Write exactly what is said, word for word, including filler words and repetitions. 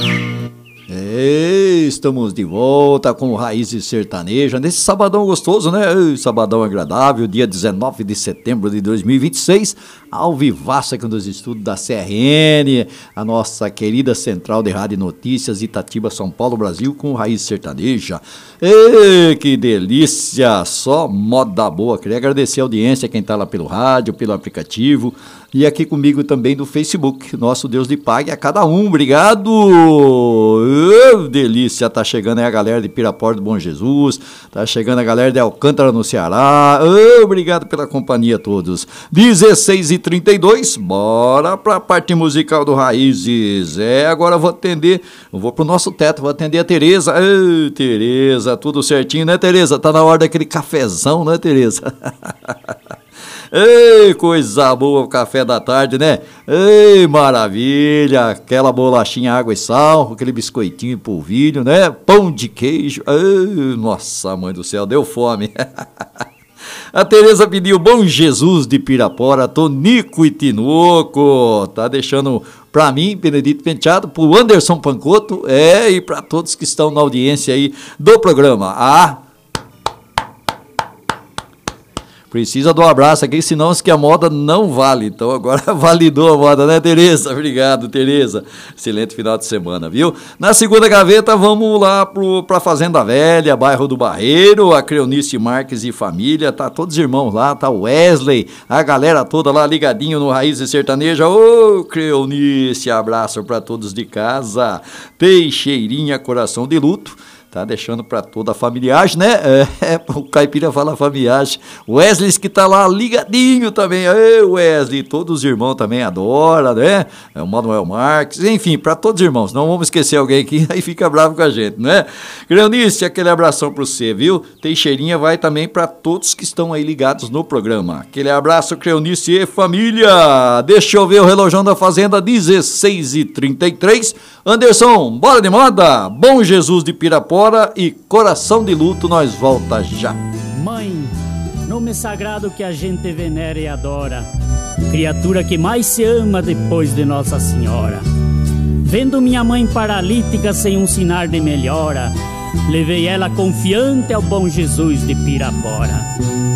Ei, estamos de volta com Raízes Sertanejas, nesse sabadão gostoso, né? Ei, sabadão agradável, dia dezenove de setembro de dois mil e vinte e seis, ao vivaço aqui nos estúdios da C R N, a nossa querida Central de Rádio e Notícias, Itatiba, São Paulo, Brasil, com Raízes Sertaneja. Ei, que delícia, só moda boa. Queria agradecer a audiência, quem tá lá pelo rádio, pelo aplicativo, e aqui comigo também do Facebook. Nosso Deus lhe pague a cada um, obrigado. Oh, delícia, tá chegando aí a galera de Pirapora do Bom Jesus, tá chegando a galera de Alcântara no Ceará. Oh, obrigado pela companhia a todos. dezesseis e trinta e dois, bora pra parte musical do Raízes. É, agora eu vou atender, eu vou pro nosso teto, vou atender a Tereza. Oh, Tereza, tudo certinho, né, Tereza? Tá na hora daquele cafezão, né, Tereza? Ei, coisa boa o café da tarde, né? Ei, maravilha, aquela bolachinha água e sal, aquele biscoitinho e polvilho, né? Pão de queijo. Ei, nossa, mãe do céu, deu fome. A Tereza pediu Bom Jesus de Pirapora, Tonico e Tinoco. Tá deixando pra mim, Benedito Penteado, pro Anderson Pancoto, é, e pra todos que estão na audiência aí do programa. Ah, precisa do abraço aqui, senão que a moda não vale. Então agora validou a moda, né, Tereza? Obrigado, Tereza. Excelente final de semana, viu? Na segunda gaveta, vamos lá pro, pra Fazenda Velha, bairro do Barreiro, a Creonice Marques e família, tá todos os irmãos lá, tá o Wesley, a galera toda lá ligadinho no Raízes Sertaneja. Ô, Creonice, abraço pra todos de casa. Teixeirinha, coração de luto. Tá deixando pra toda a familiagem, né? É, o caipira fala familiagem. Wesley que tá lá ligadinho também. Ei, Wesley, todos os irmãos também adoram, né? É o Manuel Marques, enfim, pra todos os irmãos. Não vamos esquecer alguém aqui, aí fica bravo com a gente, né? Creonice, aquele abração pro você, viu? Teixeirinha vai também pra todos que estão aí ligados no programa. Aquele abraço, Creonice e família. Deixa eu ver o relojão da Fazenda, dezesseis e trinta e três. Anderson, bora de moda? Bom Jesus de Pirapora e Coração de Luto, nós volta já. Mãe, nome sagrado que a gente venera e adora, criatura que mais se ama depois de Nossa Senhora. Vendo minha mãe paralítica sem um sinal de melhora, levei ela confiante ao Bom Jesus de Pirapora.